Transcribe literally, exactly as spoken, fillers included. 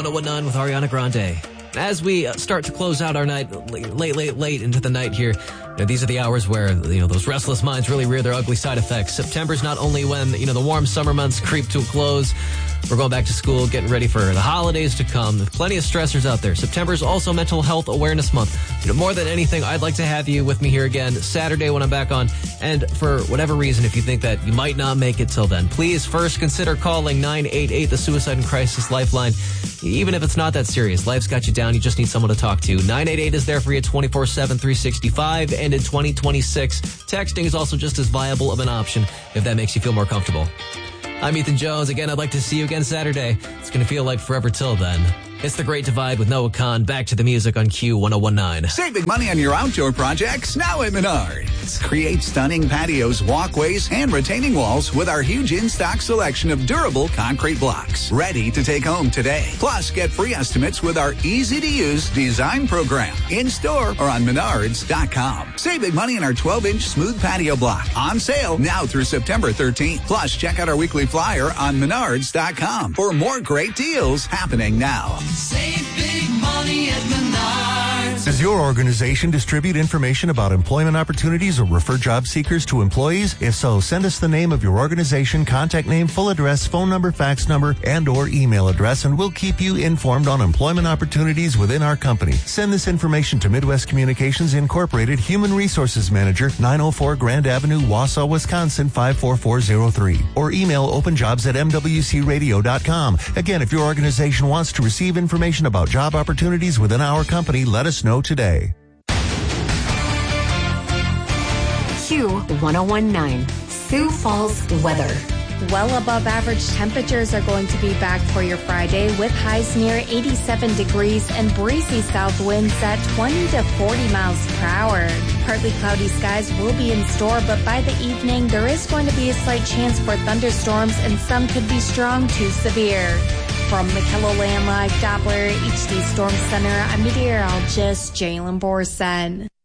one oh one nine with Ariana Grande. As we start to close out our night, late, late, late into the night here, you know, these are the hours where, you know, those restless minds really rear their ugly side effects. September's not only when, you know, the warm summer months creep to a close, we're going back to school, getting ready for the holidays to come. There's plenty of stressors out there. September is also Mental Health Awareness Month. You know, more than anything, I'd like to have you with me here again Saturday when I'm back on. And for whatever reason, if you think that you might not make it till then, please first consider calling nine eight eight, the Suicide and Crisis Lifeline. Even if it's not that serious, life's got you down, you just need someone to talk to. nine eight eight is there for you twenty-four seven, three sixty-five. And in twenty twenty-six, texting is also just as viable of an option if that makes you feel more comfortable. I'm Ethan Jones. Again, I'd like to see you again Saturday. It's going to feel like forever till then. It's The Great Divide with Noah Khan. Back to the music on Q one oh one nine. Save big money on your outdoor projects now at Menards. Create stunning patios, walkways, and retaining walls with our huge in-stock selection of durable concrete blocks. Ready to take home today. Plus, get free estimates with our easy-to-use design program. In-store or on menards dot com. Save big money on our twelve-inch smooth patio block. On sale now through September thirteenth. Plus, check out our weekly flyer on menards dot com for more great deals happening now. Save big money at Menards. Does your organization distribute information about employment opportunities or refer job seekers to employees? If so, send us the name of your organization, contact name, full address, phone number, fax number, and or email address, and we'll keep you informed on employment opportunities within our company. Send this information to Midwest Communications Incorporated, Human Resources Manager, nine oh four Grand Avenue, Wausau, Wisconsin, five four four zero three. Or email openjobs at m w c radio dot com. Again, if your organization wants to receive information about job opportunities within our company, let us know today. Q one oh one nine, Sioux Falls weather. Well above average temperatures are going to be back for your Friday with highs near eighty-seven degrees and breezy south winds at twenty to forty miles per hour. Partly cloudy skies will be in store, but by the evening there is going to be a slight chance for thunderstorms and some could be strong to severe. From the KELOLAND Live Doppler H D Storm Center, I'm meteorologist Jalen Borson.